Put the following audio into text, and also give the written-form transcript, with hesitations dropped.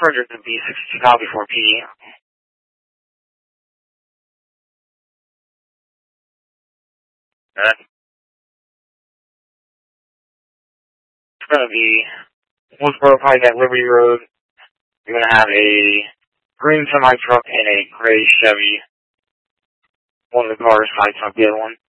Frederick would be 62 copy for PD. It's going to be Woodsboro Pike at Liberty Road. You're going to have a green semi-truck and a gray Chevy. One of the cars, side truck, the other one.